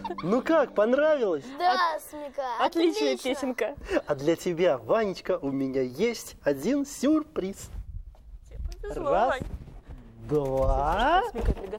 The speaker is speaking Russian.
Ну как, понравилось? Да, Смека, Отличная отлично. песенка. А для тебя, Ванечка, у меня есть один сюрприз. Повезло, Раз, Вань. два. Смека,